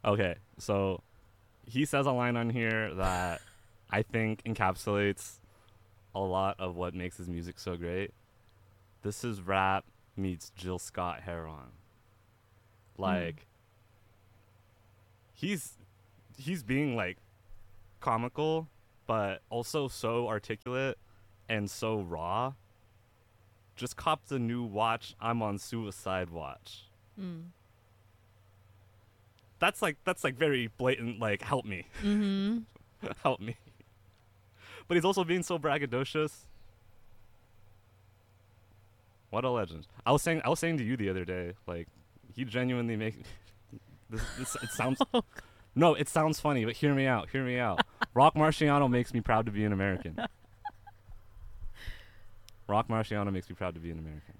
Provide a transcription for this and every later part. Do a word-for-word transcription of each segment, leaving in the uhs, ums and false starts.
Okay, so he says a line on here that I think encapsulates a lot of what makes his music so great. This is rap meets Jill Scott heroin. Like, mm. he's he's being like comical, but also so articulate and so raw. Just copped a new watch. I'm on suicide watch. Mm. That's like that's like very blatant. Like, help me, mm-hmm. help me. But he's also being so braggadocious. What a legend! I was saying I was saying to you the other day, like, he genuinely makes this, this. It sounds no, it sounds funny, but hear me out. Hear me out. Rock Marciano makes me proud to be an American. Rock Marciano makes me proud to be an American.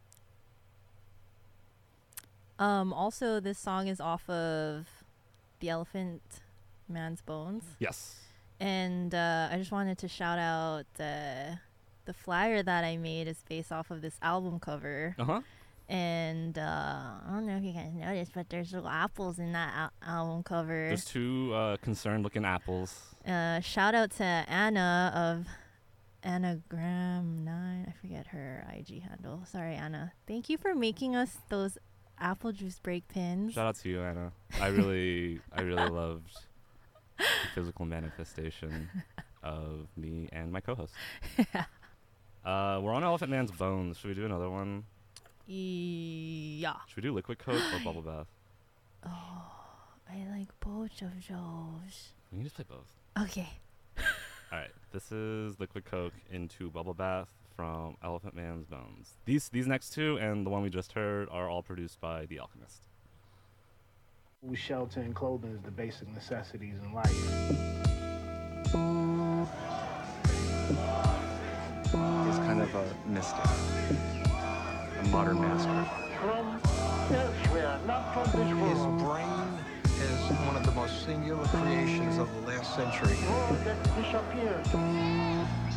Um. Also, this song is off of The Elephant Man's Bones. Yes. And uh, I just wanted to shout out uh, the flyer that I made is based off of this album cover. Uh huh. And uh, I don't know if you guys noticed, but there's little apples in that al- album cover. There's two uh, concerned-looking apples. Uh, shout out to Anna of Anagram nine. I forget her I G handle. Sorry, Anna. Thank you for making us those apple juice break pins. Shout out to you, Anna. I really, I really loved the physical manifestation of me and my co-host. Yeah. Uh, we're on Elephant Man's Bones. Should we do another one? Yeah. Should we do Liquid Coke or Bubble Bath? Oh, I like both of those. We can just play both. Okay. All right. This is Liquid Coke into Bubble Bath from Elephant Man's Bones. These these next two and the one we just heard are all produced by The Alchemist. Shelter and clothing is the basic necessities in life. He's kind of a mystic, a modern master. From elsewhere, not from this world. His brain is one of the most singular creations of the last century. World that disappeared.